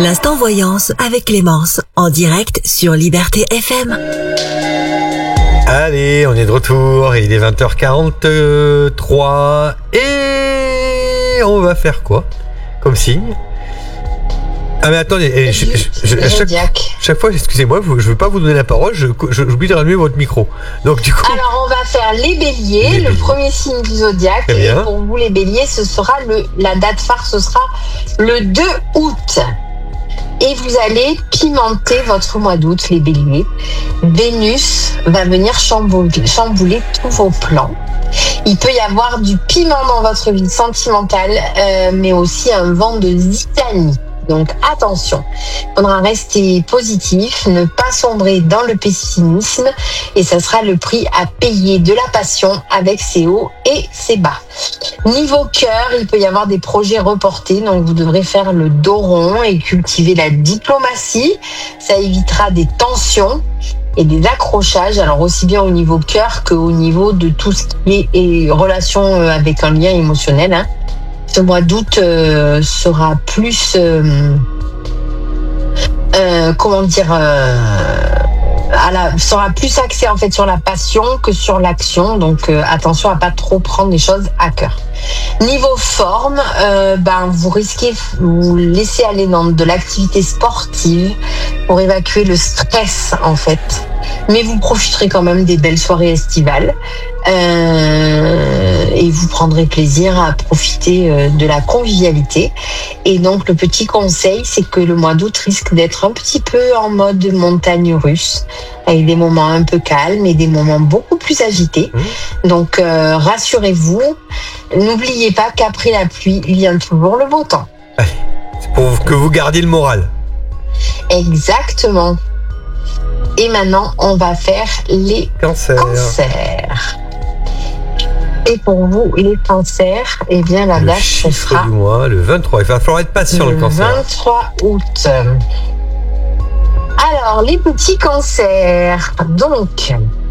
L'instant voyance avec Clémence, en direct sur Liberté FM. Allez, on est de retour, il est 20h43 et on va faire quoi comme signe? Ah mais attendez, chaque fois, excusez-moi, je veux pas vous donner la parole, j'oublie de rallumer votre micro. Donc du coup. Alors on va faire les béliers, le premier signe du zodiaque. Et pour vous les béliers, ce sera la date phare, ce sera le 2 août. Et vous allez pimenter votre mois d'août, les béliers. Vénus va venir chambouler tous vos plans. Il peut y avoir du piment dans votre vie sentimentale, mais aussi un vent de zizanie. Donc attention, il faudra rester positif, ne pas sombrer dans le pessimisme et ça sera le prix à payer de la passion avec ses hauts et ses bas. Niveau cœur, il peut y avoir des projets reportés, donc vous devrez faire le dos rond et cultiver la diplomatie. Ça évitera des tensions et des accrochages, alors aussi bien au niveau cœur qu'au niveau de tout ce qui est relation avec un lien émotionnel, hein. Ce mois d'août sera plus, sera plus axé en fait sur la passion que sur l'action. Donc attention à pas trop prendre les choses à cœur. Niveau forme, vous risquez vous laisser aller dans de l'activité sportive pour évacuer le stress en fait. Mais vous profiterez quand même des belles soirées estivales et vous prendrez plaisir à profiter de la convivialité. Et donc le petit conseil, c'est que le mois d'août risque d'être un petit peu en mode montagne russe, avec des moments un peu calmes et des moments beaucoup plus agités. Donc rassurez-vous, n'oubliez pas qu'après la pluie vient toujours le beau temps. C'est pour que vous gardiez le moral. Exactement. Et maintenant, on va faire les cancers. Et pour vous, les cancers, eh bien, la date, ce sera du mois, le 23. Il va falloir être patient, le cancer. Le 23 août. Alors, les petits cancers. Donc,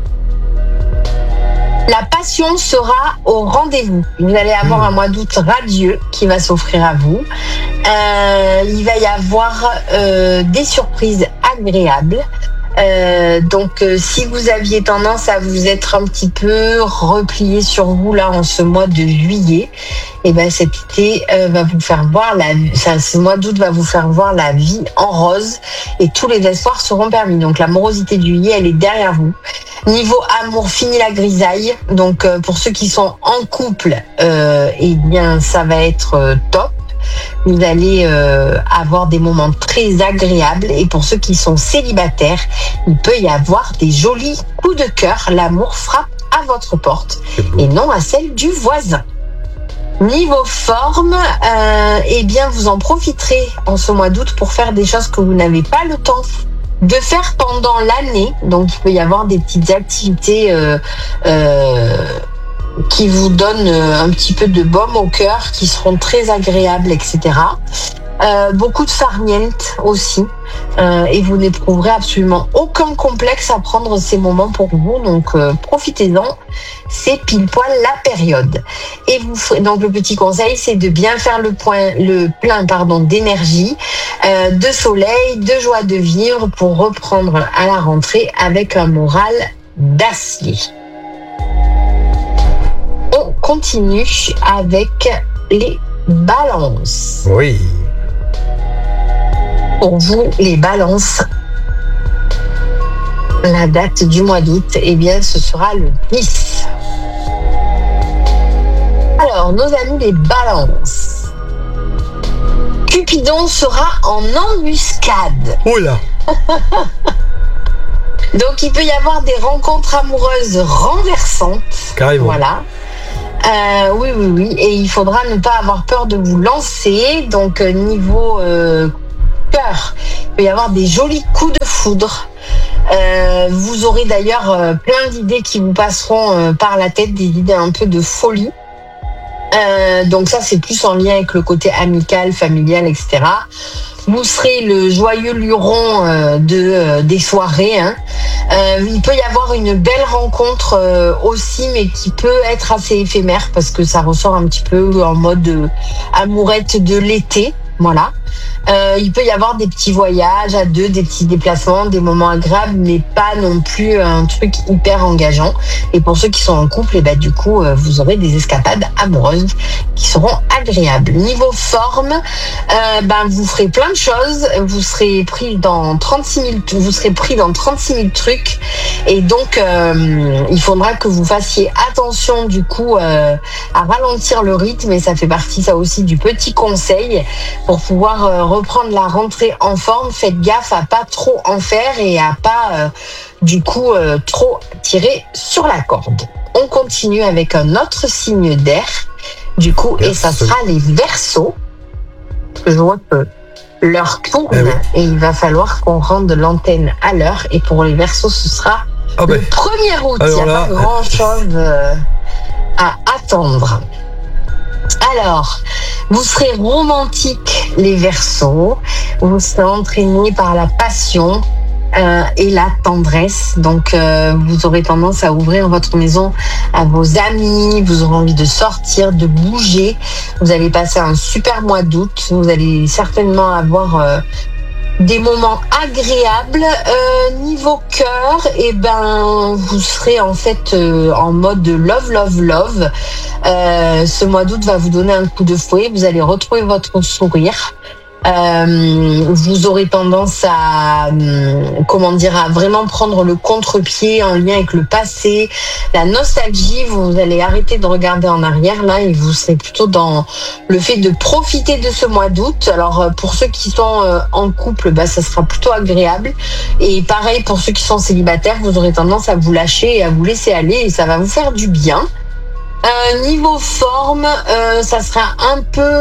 la passion sera au rendez-vous. Vous allez avoir un mois d'août radieux qui va s'offrir à vous. Il va y avoir des surprises agréables. Donc si vous aviez tendance à vous être un petit peu replié sur vous là en ce mois de juillet, et ben cet été va vous faire voir ce mois d'août va vous faire voir la vie en rose et tous les espoirs seront permis. Donc la morosité de juillet, elle est derrière vous. Niveau amour, fini la grisaille. Donc pour ceux qui sont en couple, eh bien ça va être top. Vous allez avoir des moments très agréables et pour ceux qui sont célibataires, il peut y avoir des jolis coups de cœur. L'amour frappe à votre porte et non à celle du voisin. Niveau forme, eh bien vous en profiterez en ce mois d'août pour faire des choses que vous n'avez pas le temps de faire pendant l'année. Donc il peut y avoir des petites activités qui vous donnent un petit peu de baume au cœur, qui seront très agréables, etc. Beaucoup de farniente aussi, et vous n'éprouverez absolument aucun complexe à prendre ces moments pour vous, donc profitez-en, c'est pile poil la période. Et vous ferez, donc le petit conseil, c'est de bien faire le plein d'énergie, de soleil, de joie de vivre pour reprendre à la rentrée avec un moral d'acier. On continue avec les balances. Oui. Pour vous, les balances, la date du mois d'août, eh bien, ce sera le 10. Alors, nos amis les balances. Cupidon sera en embuscade. Oh là. Donc, il peut y avoir des rencontres amoureuses renversantes. Carrément. Voilà. Oui. Et il faudra ne pas avoir peur de vous lancer. Donc, niveau cœur, il peut y avoir des jolis coups de foudre. Vous aurez d'ailleurs plein d'idées qui vous passeront par la tête, des idées un peu de folie. Donc ça, c'est plus en lien avec le côté amical, familial, etc. Vous serez le joyeux luron des soirées. Hein. Il peut y avoir une belle rencontre aussi, mais qui peut être assez éphémère parce que ça ressort un petit peu en mode amourette de l'été. Voilà. Il peut y avoir des petits voyages à deux, des petits déplacements, des moments agréables, mais pas non plus un truc hyper engageant. Et pour ceux qui sont en couple, et ben du coup, vous aurez des escapades amoureuses qui seront agréables. Niveau forme, vous ferez plein de choses. Vous serez pris dans 36 000 trucs. Et donc, il faudra que vous fassiez attention du coup à ralentir le rythme. Et ça fait partie, ça aussi, du petit conseil pour pouvoir reprendre la rentrée en forme. Faites gaffe à pas trop en faire et à pas trop tirer sur la corde. On continue avec un autre signe d'air du coup, et ça sera les Verseaux. Je vois que l'heure tourne et il va falloir qu'on rende l'antenne à l'heure, et pour les Verseaux ce sera le 1er août. Il n'y a pas grand chose à attendre. Alors, vous serez romantique, les Verseaux. Vous serez entraînés par la passion et la tendresse. Donc, vous aurez tendance à ouvrir votre maison à vos amis. Vous aurez envie de sortir, de bouger. Vous allez passer un super mois d'août. Vous allez certainement avoir des moments agréables. Niveau cœur, vous serez en fait en mode love. Ce mois d'août va vous donner un coup de fouet. Vous allez retrouver votre sourire. Vous aurez tendance à vraiment prendre le contre-pied en lien avec le passé, la nostalgie. Vous allez arrêter de regarder en arrière là, et vous serez plutôt dans le fait de profiter de ce mois d'août. Alors pour ceux qui sont en couple, ça sera plutôt agréable, et pareil pour ceux qui sont célibataires, vous aurez tendance à vous lâcher et à vous laisser aller, et ça va vous faire du bien. Niveau forme, ça sera un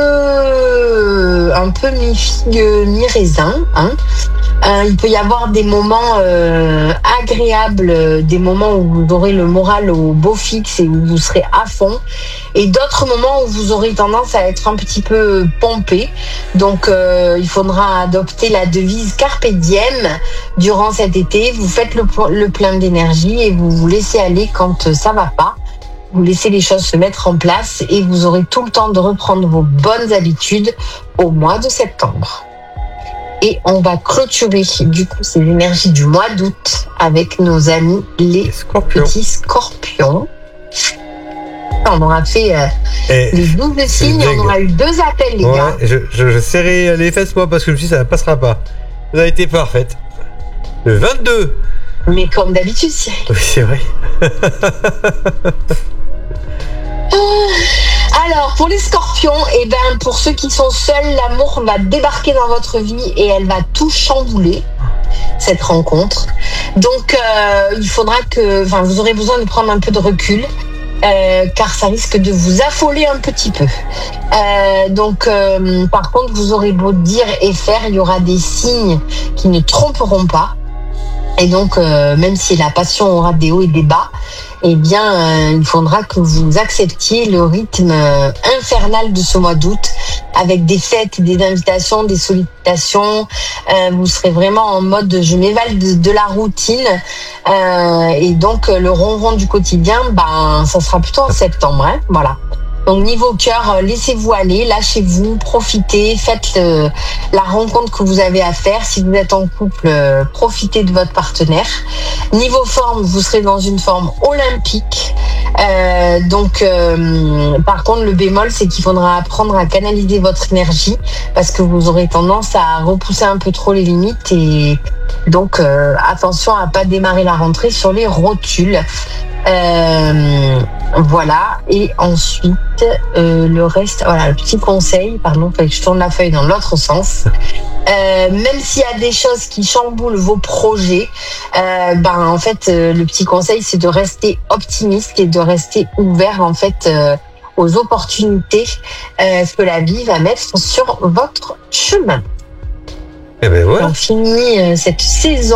peu mi-figue, mi-raisin. Il peut y avoir des moments agréables, des moments où vous aurez le moral au beau fixe et où vous serez à fond, et d'autres moments où vous aurez tendance à être un petit peu pompé. Donc il faudra adopter la devise Carpe Diem durant cet été. Vous faites le plein d'énergie et vous vous laissez aller quand ça va pas. Vous laissez les choses se mettre en place et vous aurez tout le temps de reprendre vos bonnes habitudes au mois de septembre. Et on va clôturer du coup ces énergies du mois d'août avec nos amis les petits scorpions. On aura fait les 12 signes, on aura eu 2 appels, les gars. Je serrai les fesses moi parce que je me suis dit ça ne passera pas. Vous avez été parfaite. Le 22. Mais comme d'habitude, Cyril. Oui, c'est vrai. Alors, pour les scorpions, pour ceux qui sont seuls, l'amour va débarquer dans votre vie et elle va tout chambouler, cette rencontre. Donc, il faudra vous aurez besoin de prendre un peu de recul, car ça risque de vous affoler un petit peu. Par contre, vous aurez beau dire et faire, il y aura des signes qui ne tromperont pas. Et donc, même si la passion aura des hauts et des bas, il faudra que vous acceptiez le rythme infernal de ce mois d'août, avec des fêtes, des invitations, des sollicitations. Vous serez vraiment en mode je m'évade de la routine. Et donc, le ronron du quotidien, ça sera plutôt en septembre. Voilà. Donc niveau cœur, laissez-vous aller, lâchez-vous, profitez, faites la rencontre que vous avez à faire. Si vous êtes en couple, profitez de votre partenaire. Niveau forme, vous serez dans une forme olympique. Par contre, le bémol, c'est qu'il faudra apprendre à canaliser votre énergie, parce que vous aurez tendance à repousser un peu trop les limites, et donc attention à pas démarrer la rentrée sur les rotules. Voilà, et ensuite le reste, voilà, le petit conseil, pardon, fallait que je tourne la feuille dans l'autre sens. Même s'il y a des choses qui chamboulent vos projets, en fait, le petit conseil, c'est de rester optimiste et de rester ouvert en fait aux opportunités que la vie va mettre sur votre chemin. Et voilà. On finit cette saison